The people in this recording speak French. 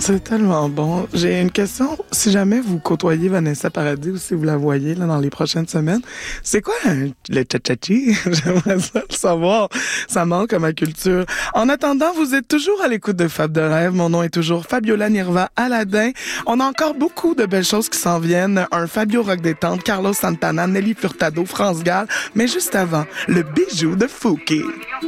C'est tellement bon. J'ai une question. Si jamais vous côtoyez Vanessa Paradis ou si vous la voyez là, dans les prochaines semaines, c'est quoi le cha-cha-chi? J'aimerais ça le savoir. Ça manque à ma culture. En attendant, vous êtes toujours à l'écoute de Fab de Rêve. Mon nom est toujours Fabiola Nirva Aladin. On a encore beaucoup de belles choses qui s'en viennent. Un Fabio Rock détente, Carlos Santana, Nelly Furtado, France Gall. Mais juste avant, le bijou de Fouki.